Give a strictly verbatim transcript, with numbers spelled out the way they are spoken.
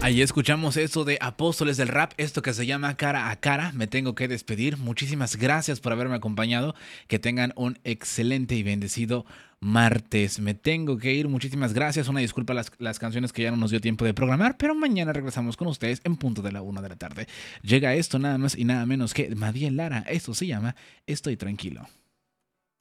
Ahí escuchamos eso de Apóstoles del Rap, esto que se llama Cara a Cara. Me tengo que despedir. Muchísimas gracias por haberme acompañado. Que tengan un excelente y bendecido martes. Me tengo que ir. Muchísimas gracias. Una disculpa a las, las canciones que ya no nos dio tiempo de programar, pero mañana regresamos con ustedes en punto de la una de la tarde. Llega esto nada más y nada menos que Madiel Lara. Esto se llama Estoy Tranquilo.